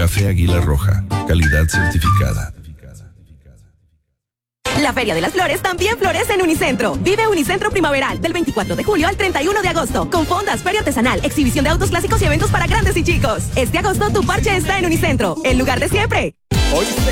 Café Águila Roja, calidad certificada. La Feria de las Flores también florece en Unicentro. Vive Unicentro Primaveral del 24 de julio al 31 de agosto. Con fondas, feria artesanal, exhibición de autos clásicos y eventos para grandes y chicos. Este agosto tu parche está en Unicentro, el lugar de siempre. Hoy